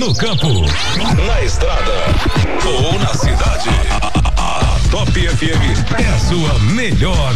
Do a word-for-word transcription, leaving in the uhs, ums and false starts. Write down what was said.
no campo, na estrada ou na cidade. A Top F M é a sua melhor